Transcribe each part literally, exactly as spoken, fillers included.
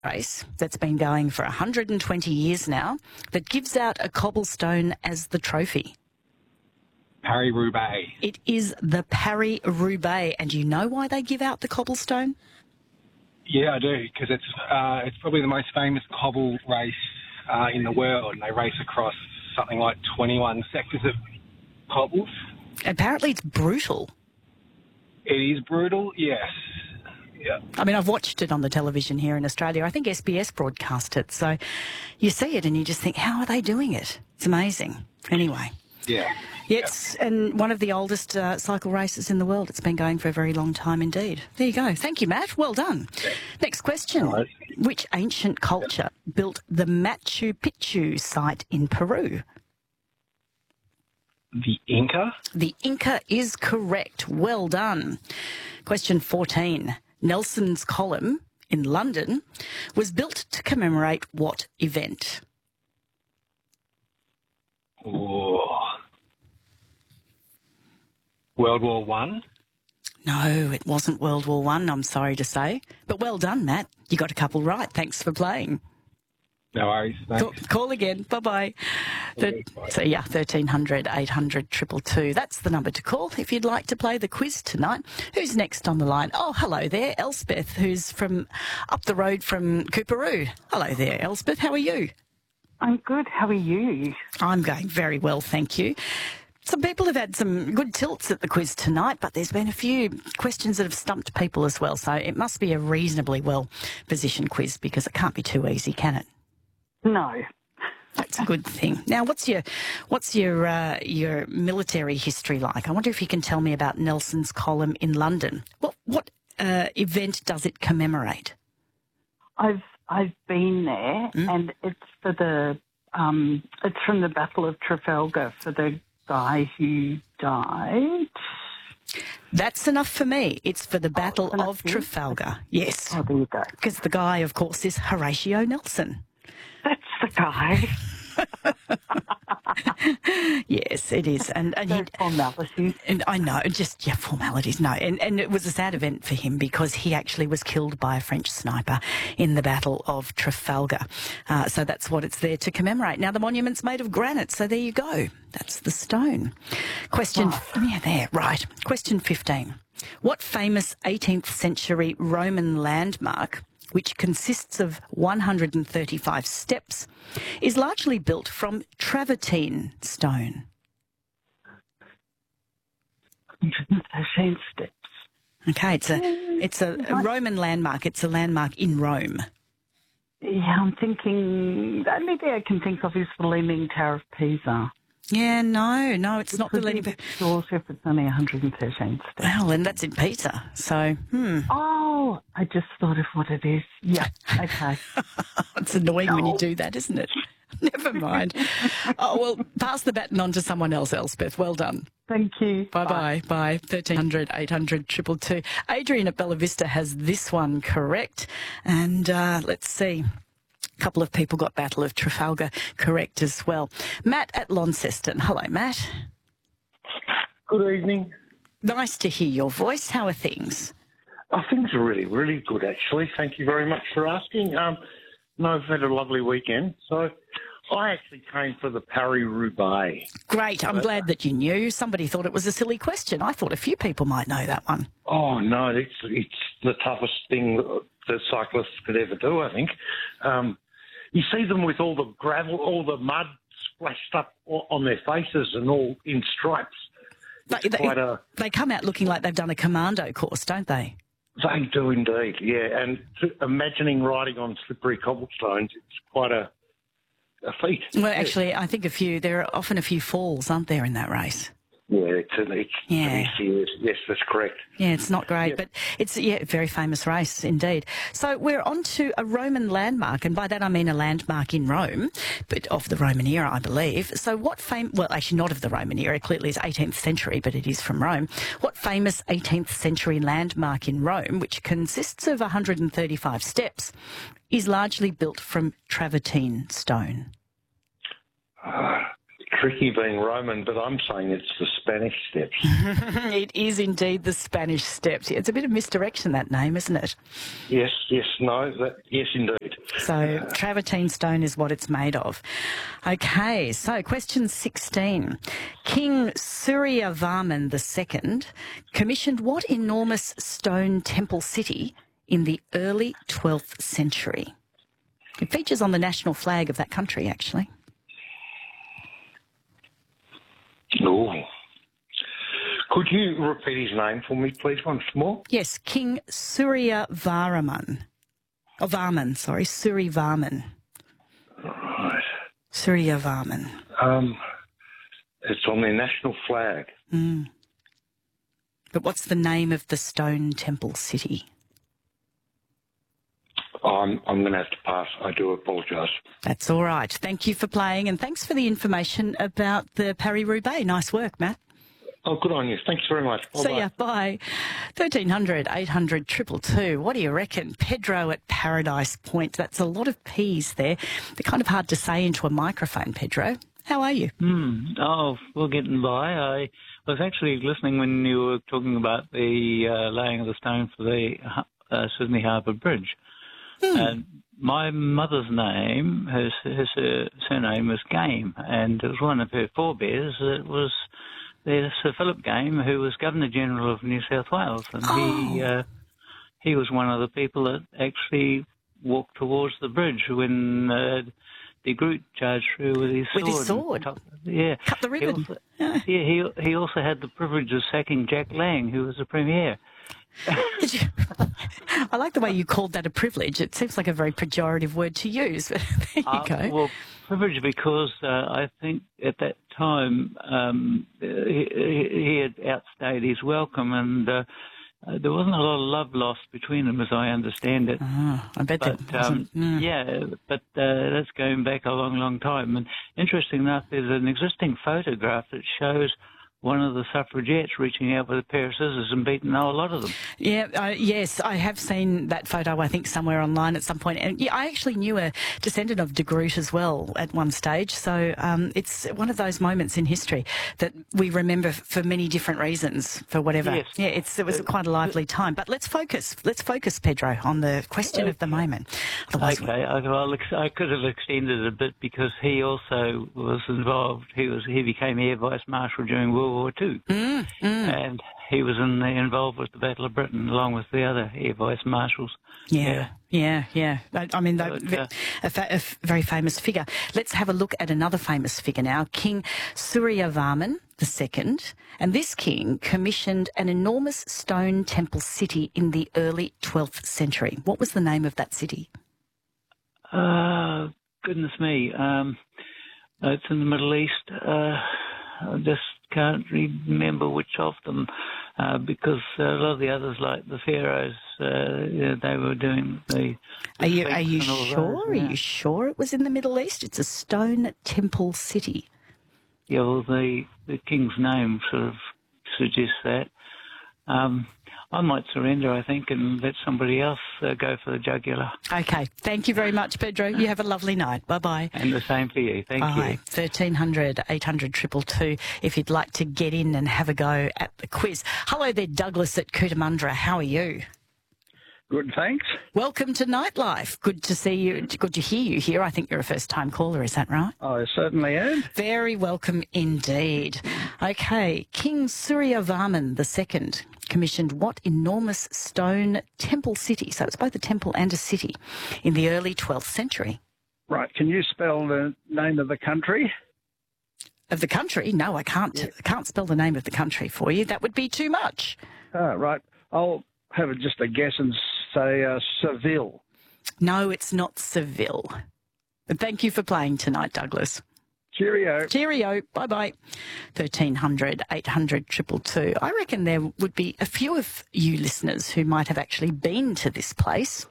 race that's been going for one hundred twenty years now that gives out a cobblestone as the trophy? Paris-Roubaix. It is the Paris-Roubaix. And do you know why they give out the cobblestone? Yeah, I do, because it's uh, it's probably the most famous cobble race uh, in the world, and they race across something like twenty-one sectors of cobbles. Apparently it's brutal. It is brutal, yes. Yeah. I mean, I've watched it on the television here in Australia. I think S B S broadcast it. So you see it and you just think, how are they doing it? It's amazing. Anyway. Yeah. Yes, yeah. And one of the oldest uh, cycle races in the world. It's been going for a very long time indeed. There you go. Thank you, Matt. Well done. Yeah. Next question. Right. Which ancient culture built the Machu Picchu site in Peru? The Inca? The Inca is correct. Well done. Question fourteen. Nelson's Column in London was built to commemorate what event? Oh. World War One? No, it wasn't World War One, I'm sorry to say. But well done, Matt. You got a couple right. Thanks for playing. No worries. Call, call again. Bye-bye. Okay, bye. So, yeah, thirteen hundred, eight hundred, two two two. That's the number to call if you'd like to play the quiz tonight. Who's next on the line? Oh, hello there, Elspeth, who's from up the road from Coorparoo. Hello there, Elspeth. How are you? I'm good. How are you? I'm going very well, thank you. Some people have had some good tilts at the quiz tonight, but there's been a few questions that have stumped people as well. So it must be a reasonably well-positioned quiz because it can't be too easy, can it? No. That's a good thing. Now, what's your what's your uh, your military history like? I wonder if you can tell me about Nelson's Column in London. What what uh, event does it commemorate? I've I've been there, mm. and it's for the um, it's from the Battle of Trafalgar for the guy who died. That's enough for me. It's for the Battle oh, of Trafalgar. Yes. Oh, there you go. Because the guy, of course, is Horatio Nelson. That's the guy. Yes, it is. And, and he, formalities. And I know, just, yeah, formalities, no. And, and it was a sad event for him because he actually was killed by a French sniper in the Battle of Trafalgar. Uh, so that's what it's there to commemorate. Now, the monument's made of granite, so there you go. That's the stone. Question, oh. yeah, there, right. Question fifteen. What famous eighteenth century Roman landmark, which consists of one hundred thirty-five steps, is largely built from travertine stone? one hundred thirteen steps. Okay, it's a it's a, a Roman landmark. It's a landmark in Rome. Yeah, I'm thinking, the only thing I can think of is the Leaning Tower of Pisa. Yeah, no, no, it's it not the Leaning Tower. Sure, if it's only one hundred thirteen steps. Well, and that's in Pisa, so, hmm. Oh, I just thought of what it is. Yeah, okay. It's annoying no. when you do that, isn't it? Never mind. Oh, well, pass the baton on to someone else, Elspeth. Well done. Thank you. Bye-bye. Bye. thirteen hundred, eight hundred, two two two. Adrian at Bella Vista has this one correct. And uh, let's see. A couple of people got Battle of Trafalgar correct as well. Matt at Launceston. Hello, Matt. Good evening. Nice to hear your voice. How are things? Oh, things are really, really good, actually. Thank you very much for asking. Um, no, I've had a lovely weekend. So I actually came for the Paris-Roubaix. Great. I'm glad that you knew. Somebody thought it was a silly question. I thought a few people might know that one. Oh, no, it's it's the toughest thing that cyclists could ever do, I think. Um, you see them with all the gravel, all the mud splashed up on their faces and all in stripes. They, they, a, they come out looking like they've done a commando course, don't they? They do indeed, yeah. And to, imagining riding on slippery cobblestones, it's quite a, a feat. Well, actually, I think a few, there are often a few falls, aren't there, in that race? Yeah, it's an it's yeah. serious. Yes, that's correct. Yeah, it's not great, yeah. but it's yeah, a very famous race indeed. So we're on to a Roman landmark, and by that I mean a landmark in Rome, but of the Roman era, I believe. So what fame? Well, actually not of the Roman era. Clearly, it's eighteenth century, but it is from Rome. What famous eighteenth century landmark in Rome, which consists of one hundred thirty-five steps, is largely built from travertine stone? Uh, tricky being Roman, but I'm saying it's the Spanish Steps. It is indeed the Spanish Steps. It's a bit of misdirection, that name, isn't it? Yes, yes, no, that, yes, indeed. So travertine stone is what it's made of. Okay, so question sixteen. King Suryavarman the Second commissioned what enormous stone temple city in the early twelfth century? It features on the national flag of that country, actually. Oh. Could you repeat his name for me, please, once more? Yes, King Suryavarman. Oh, Varman, sorry, Suryavarman. Right. Suryavarman. Um, it's on their national flag. Mm. But what's the name of the stone temple city? I'm, I'm going to have to pass. I do apologise. That's all right. Thank you for playing, and thanks for the information about the Paris-Roubaix. Nice work, Matt. Oh, good on you. Thanks very much. Bye-bye. See ya. Bye. thirteen hundred, eight hundred, two two two. What do you reckon? Pedro at Paradise Point. That's a lot of P's there. They're kind of hard to say into a microphone, Pedro. How are you? Mm. Oh, we're getting by. I was actually listening when you were talking about the uh, laying of the stone for the uh, Sydney Harbour Bridge. Hmm. And my mother's name, her, her surname was Game, and it was one of her forebears. It was there's Sir Philip Game, who was Governor General of New South Wales, and oh. he uh, he was one of the people that actually walked towards the bridge when uh, de Groot charged through with his with sword. his sword, top, yeah, cut the ribbon. He also, yeah. yeah, he he also had the privilege of sacking Jack Lang, who was the premier. Did you? I like the way you called that a privilege. It seems like a very pejorative word to use, but there you uh, go. Well, privilege because uh, I think at that time um, he, he had outstayed his welcome, and uh, uh, there wasn't a lot of love lost between them, as I understand it. Oh, I bet but, that wasn't. Um, mm. Yeah, but uh, that's going back a long, long time. And interesting enough, there's an existing photograph that shows one of the suffragettes reaching out with a pair of scissors and beating a lot of them. Yeah, uh, yes, I have seen that photo, I think, somewhere online at some point. And yeah, I actually knew a descendant of de Groot as well at one stage. So um, it's one of those moments in history that we remember for many different reasons, for whatever. Yes. Yeah, it's, it was quite a lively time. But let's focus, let's focus, Pedro, on the question of the moment. Otherwise, okay, I, well, I could have extended it a bit because he also was involved. He was he became Air Vice Marshal during World War Two, mm, mm. and he was in the, involved with the Battle of Britain along with the other Air Vice Marshals. Yeah, yeah, yeah. I, I mean, But, uh, a, fa- a very famous figure. Let's have a look at another famous figure now, King Suryavarman the Second. And this king commissioned an enormous stone temple city in the early twelfth century. What was the name of that city? Uh, goodness me. Um, it's in the Middle East. Uh, I just can't remember which of them uh, because a lot of the others, like the pharaohs, uh, yeah, they were doing the. the Are you are you and all sure? those, Are yeah. you sure it was in the Middle East? It's a stone temple city. Yeah, well, the the king's name sort of suggests that. Um, I might surrender, I think, and let somebody else uh, go for the jugular. Okay. Thank you very much, Pedro. You have a lovely night. Bye-bye. And the same for you. Thank Bye. you. thirteen hundred, eight hundred, two two two if you'd like to get in and have a go at the quiz. Hello there, Douglas at Cootamundra. How are you? Good, thanks. Welcome to Nightlife. Good to see you. Good to hear you here. I think you're a first-time caller. Is that right? I certainly am. Very welcome indeed. Okay. King Suryavarman the Second commissioned what enormous stone temple city? So it's both a temple and a city in the early twelfth century. Right. Can you spell the name of the country? Of the country? No, I can't. Yeah. I can't spell the name of the country for you. That would be too much. Ah, right. I'll have a, just a guess and say uh, Seville. No, it's not Seville. But thank you for playing tonight, Douglas. Cheerio. Cheerio. Bye-bye. thirteen hundred, eight hundred, two two two. I reckon there would be a few of you listeners who might have actually been to this place.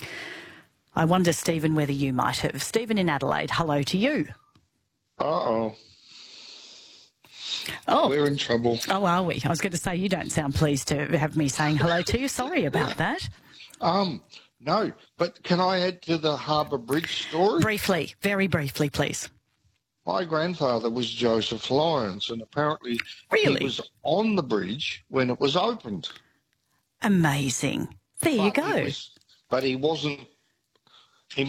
I wonder, Stephen, whether you might have. Stephen in Adelaide, hello to you. Uh-oh. Oh. We're in trouble. Oh, are we? I was going to say, you don't sound pleased to have me saying hello to you. Sorry about that. Um, no, but can I add to the Harbour Bridge story? Briefly, very briefly, please. My grandfather was Joseph Lyons, and apparently Really? he was on the bridge when it was opened. Amazing. There you But he go. was- but he wasn't